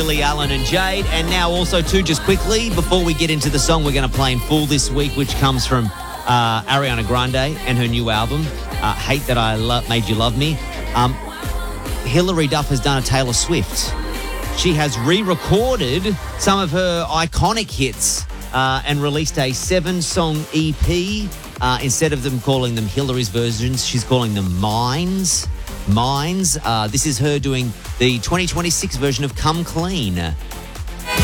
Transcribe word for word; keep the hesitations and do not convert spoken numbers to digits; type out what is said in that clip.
Lily Allen and Jade. And now also, too, just quickly, before we get into the song we're going to play in full this week, which comes from uh, Ariana Grande and her new album, uh, Hate That I Lo- Made You Love Me. Um, Hilary Duff has done a Taylor Swift. She has re-recorded some of her iconic hits uh, and released a seven-song E P. Uh, instead of them calling them Hilary's versions, she's calling them Mines. Mines. Uh, this is her doing the twenty twenty-six version of Come Clean.